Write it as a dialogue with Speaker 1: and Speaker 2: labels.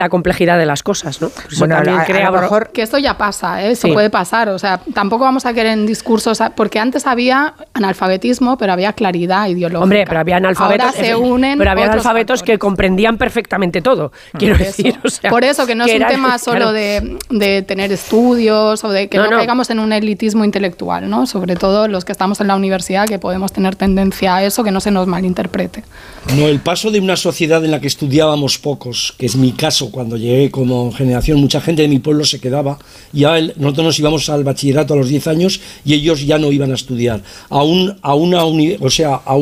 Speaker 1: la complejidad de las cosas, ¿no? Eso
Speaker 2: Bueno,
Speaker 1: también crea
Speaker 2: a lo mejor
Speaker 3: que esto ya pasa, eso
Speaker 1: Sí.
Speaker 3: puede pasar, o sea, tampoco vamos a querer en discursos, porque antes había analfabetismo, pero había claridad ideológica.
Speaker 1: Hombre, pero había analfabetos,
Speaker 3: Ahora se unen
Speaker 1: pero había
Speaker 3: otros
Speaker 1: analfabetos
Speaker 3: factores.
Speaker 1: que comprendían perfectamente todo, quiero decir. O sea,
Speaker 3: por eso, que no es un
Speaker 1: eran-
Speaker 3: tema solo
Speaker 1: claro.
Speaker 3: de tener estudios o de que no
Speaker 1: No.
Speaker 3: caigamos en un elitismo intelectual, ¿no? Sobre todo los que estamos en la universidad, que podemos tener tendencia a eso, que no se nos malinterprete.
Speaker 4: No, el paso de una sociedad en la que estudiábamos pocos, que es mi caso cuando llegué como generación, mucha gente de mi pueblo se quedaba, nosotros nos íbamos al bachillerato a los 10 años y ellos ya no iban a estudiar, a una